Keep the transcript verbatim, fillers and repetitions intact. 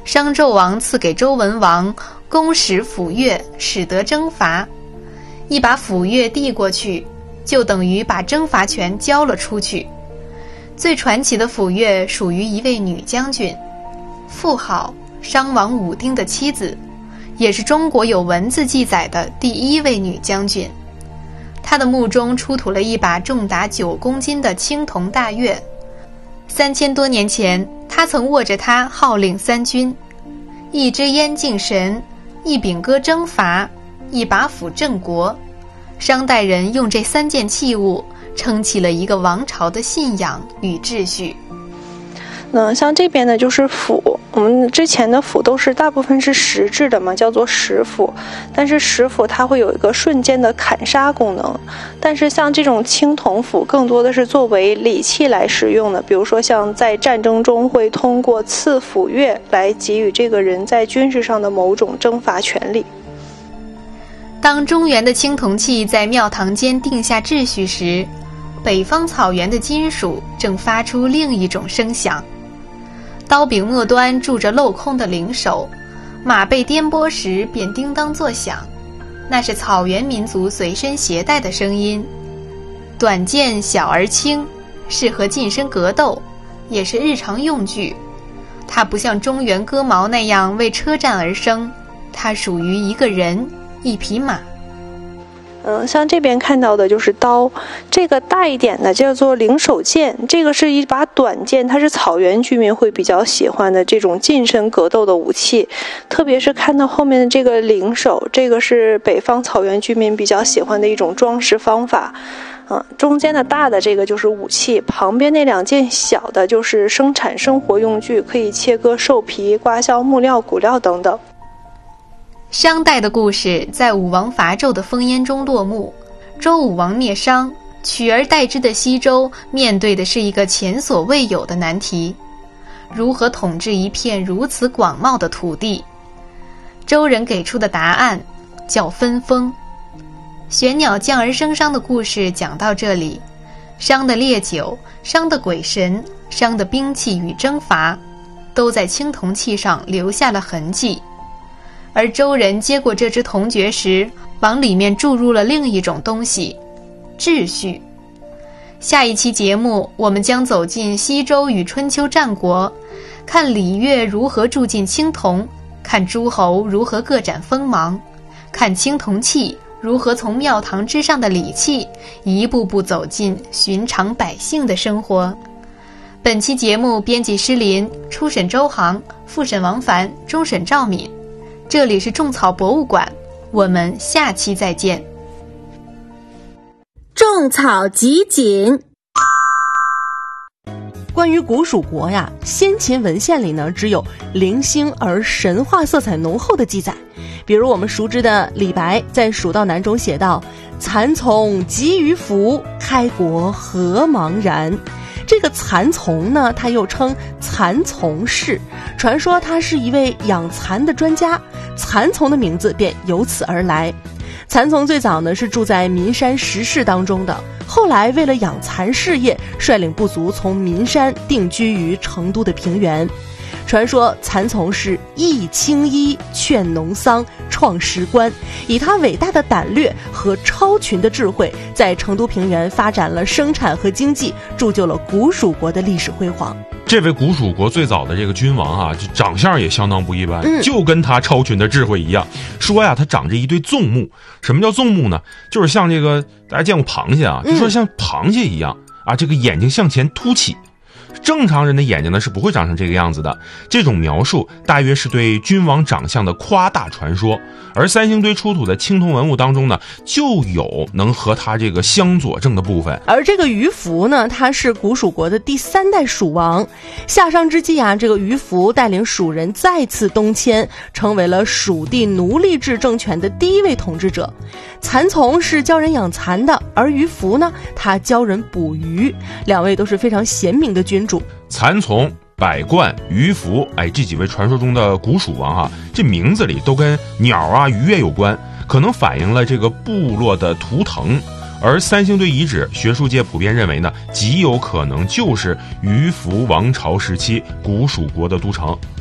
商纣王赐给周文王公使斧钺，使得征伐。一把斧钺递过去，就等于把征伐权交了出去。最传奇的斧钺属于一位女将军，妇好，商王武丁的妻子，也是中国有文字记载的第一位女将军。她的墓中出土了一把重达九公斤的青铜大钺，三千多年前，她曾握着它号令三军：一支烟敬神，一柄戈征伐，一把斧镇国。商代人用这三件器物撑起了一个王朝的信仰与秩序。 那像这边呢就是斧，我们之前的斧都是大部分是石质的嘛，叫做石斧，但是石斧它会有一个瞬间的砍杀功能，但是像这种青铜斧更多的是作为礼器来使用的，比如说像在战争中会通过赐斧钺来给予这个人在军事上的某种征伐权利。 当中原的青铜器在庙堂间定下秩序时，北方草原的金属正发出另一种声响。刀柄末端住着镂空的灵手，马被颠簸时便叮当作响，那是草原民族随身携带的声音。短剑小而轻，适合近身格斗，也是日常用具。它不像中原戈矛那样为车战而生，它属于一个人，一匹马。 嗯，像这边看到的就是刀，这个大一点的叫做灵手剑，这个是一把短剑，它是草原居民会比较喜欢的这种近身格斗的武器。特别是看到后面的这个灵手，这个是北方草原居民比较喜欢的一种装饰方法。嗯，中间的大的这个就是武器，旁边那两件小的就是生产生活用具，可以切割兽皮、刮削木料、骨料等等。 商代的故事在武王伐纣的烽烟中落幕。周武王灭商，取而代之的西周面对的是一个前所未有的难题：如何统治一片如此广袤的土地？周人给出的答案叫分封。玄鸟降而生商的故事讲到这里，商的烈酒、商的鬼神、商的兵器与征伐，都在青铜器上留下了痕迹。而周人接过这只铜爵时，往里面注入了另一种东西——秩序。下一期节目，我们将走进西周与春秋战国，看礼乐如何铸进青铜，看诸侯如何各展锋芒，看青铜器如何从庙堂之上的礼器一步步走进寻常百姓的生活。本期节目编辑施林，初审周航，复审王凡，终审赵敏。这里是种草博物馆，我们下期再见。 种草集锦。 关于古蜀国呀，先秦文献里呢只有零星而神话色彩浓厚的记载。比如我们熟知的李白在《蜀道难》中写道：“蚕丛集于服，开国何茫然。”这个蚕丛呢，它又称蚕丛氏，传说他是一位养蚕的专家，蚕丛的名字便由此而来。蚕丛最早呢是住在岷山石室当中的，后来为了养蚕事业，率领部族从岷山定居于成都的平原。传说蚕丛是义青衣，劝农桑，创时官，以他伟大的胆略和超群的智慧，在成都平原发展了生产和经济，铸就了古蜀国的历史辉煌。 这位古蜀国最早的这个君王啊，就长相也相当不一般， 嗯、 就跟他超群的智慧一样。说呀，他长着一对纵目。什么叫纵目呢？就是像这个大家见过螃蟹啊，就说像螃蟹一样、嗯、啊，这个眼睛向前凸起。正常人的眼睛呢是不会长成这个样子的，这种描述大约是对君王长相的夸大传说。而三星堆出土的青铜文物当中呢，就有能和他这个相佐证的部分。 而这个于福呢，他是古蜀国的第三代蜀王。夏商之际啊，这个于福带领蜀人再次东迁，成为了蜀地奴隶制政权的第一位统治者。蚕丛是教人养蚕的，而于福呢，他教人捕鱼，两位都是非常贤明的君主。 蚕丛、百冠、于福，哎，这几位传说中的古蜀王啊，这名字里都跟鸟啊、鱼也有关，可能反映了这个部落的图腾。而三星堆遗址，学术界普遍认为呢，极有可能就是于福王朝时期古蜀国的都城。